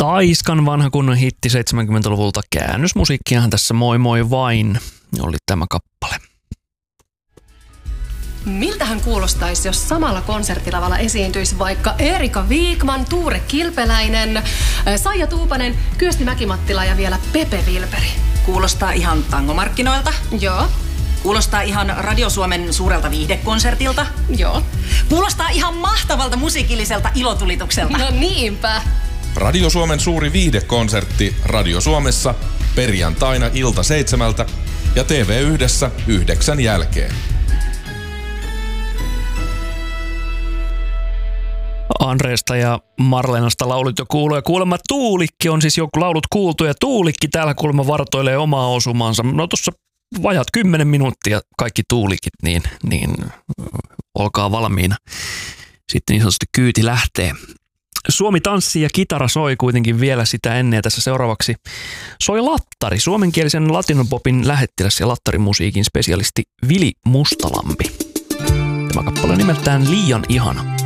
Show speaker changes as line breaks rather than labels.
Taiskan vanha kunnon hitti 70-luvulta. Käännösmusiikkiahan tässä moi moi vain oli tämä kappale.
Miltähän kuulostaisi, jos samalla konserttilavalla esiintyisi vaikka Erika Viikman, Tuure Kilpeläinen, Saija Tuupanen, Kyösti Mäkimattila ja vielä Pepe Vilperi?
Kuulostaa ihan tangomarkkinoilta.
Joo.
Kuulostaa ihan Radio Suomen suurelta viihdekonsertilta.
Joo.
Kuulostaa ihan mahtavalta musiikilliselta ilotulitukselta.
No niinpä.
Radio Suomen suuri viihdekonsertti Radio Suomessa perjantaina ilta 7 ja TV1 9 jälkeen.
Andreesta ja Marlenasta laulut jo kuuluu ja kuulemma Tuulikki on siis joku laulut kuultu ja Tuulikki täällä kuulemma vartoilee omaa osumansa. No tuossa vajat 10 minuuttia kaikki Tuulikit, niin olkaa valmiina. Sitten niin sanotusti kyyti lähtee. Suomi tanssii ja kitara soi kuitenkin vielä sitä ennen ja tässä seuraavaksi soi lattari, suomenkielisen latinopopin lähettiläs ja lattarimusiikin spesialisti Vili Mustalampi. Tämä kappale nimeltään Liian ihana.